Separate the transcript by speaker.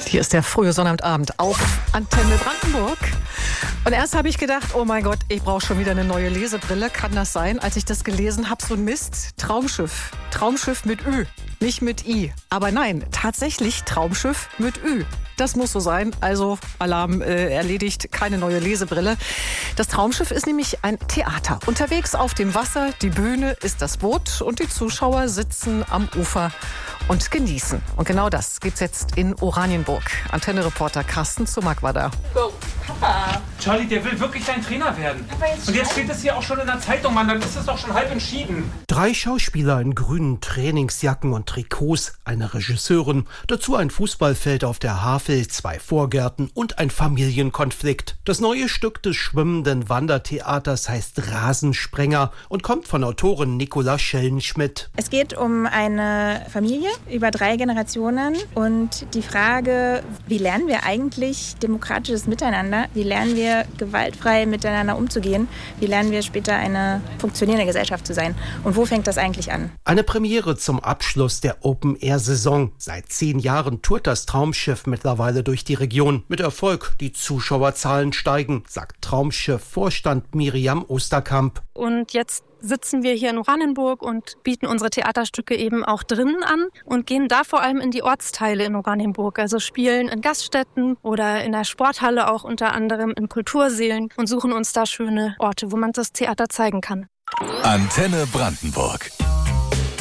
Speaker 1: Hier ist der frühe Sonnabendabend auf Antenne Brandenburg. Und erst habe ich gedacht, oh mein Gott, ich brauche schon wieder eine neue Lesebrille. Kann das sein? Als ich das gelesen habe, so ein Mist. Traumschiff. Traumschiff mit Ü, nicht mit I. Aber nein, tatsächlich Traumschiff mit Ü. Das muss so sein. Also Alarm erledigt, keine neue Lesebrille. Das Traumschiff ist nämlich ein Theater. Unterwegs auf dem Wasser, die Bühne ist das Boot und die Zuschauer sitzen am Ufer und genießen. Und genau das gibt's jetzt in Oranienburg. Antenne-Reporter Carsten Zumack war da.
Speaker 2: Go, Papa.
Speaker 3: Charlie, der will wirklich dein Trainer werden.
Speaker 2: Papa,
Speaker 3: Und jetzt steht es hier auch schon in der Zeitung, Mann. Dann ist es doch schon halb entschieden.
Speaker 4: 3 Schauspieler in grünen Trainingsjacken und Trikots, eine Regisseurin, dazu ein Fußballfeld auf der Havel, 2 Vorgärten und ein Familienkonflikt. Das neue Stück des schwimmenden Wandertheaters heißt Rasensprenger und kommt von Autorin Nicola Schellenschmidt.
Speaker 2: Es geht um eine Familie über 3 Generationen und die Frage, wie lernen wir eigentlich demokratisches Miteinander? Wie lernen wir gewaltfrei miteinander umzugehen? Wie lernen wir später eine funktionierende Gesellschaft zu sein? Und wo fängt das eigentlich an?
Speaker 4: Eine Premiere zum Abschluss der Open-Air-Saison. Seit 10 Jahren tourt das Traumschiff mittlerweile durch die Region. Mit Erfolg, die Zuschauerzahlen steigen, sagt Traumschiff-Vorstand Miriam Osterkamp.
Speaker 5: Und jetzt sitzen wir hier in Oranienburg und bieten unsere Theaterstücke eben auch drinnen an und gehen da vor allem in die Ortsteile in Oranienburg. Also spielen in Gaststätten oder in der Sporthalle auch unter anderem in Kultursälen und suchen uns da schöne Orte, wo man das Theater zeigen kann.
Speaker 6: Antenne Brandenburg.